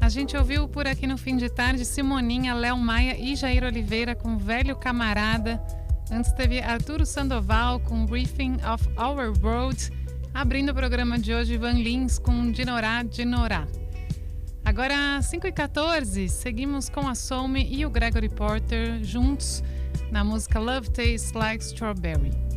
A gente ouviu por aqui no fim de tarde Simoninha, Léo Maia e Jair Oliveira com Velho Camarada. Antes teve Arturo Sandoval com Briefing of Our World. Abrindo o programa de hoje, Van Lins com Dinorá, Dinorá. Agora, 5h14, seguimos com a Soulme e o Gregory Porter juntos na música Love Tastes Like Strawberry.